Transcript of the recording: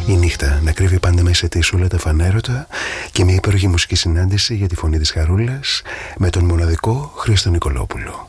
Η νύχτα να κρύβει πάντα μέσα της όλα τα φανέρωτα και μια υπέροχη μουσική συνάντηση για τη φωνή της Χαρούλας με τον μοναδικό Χρήστο Νικολόπουλο.